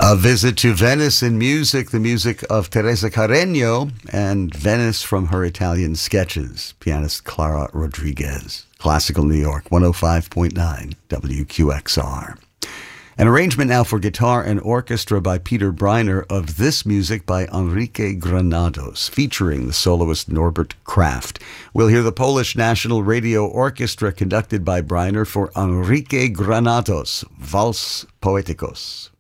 A visit to Venice in music, the music of Teresa Carreño, and Venice from her Italian sketches, pianist Clara Rodriguez. Classical New York, 105.9 WQXR. An arrangement now for guitar and orchestra by Peter Breiner of this music by Enrique Granados, featuring the soloist Norbert Kraft. We'll hear the Polish National Radio Orchestra conducted by Breiner for Enrique Granados, Vals Poeticos.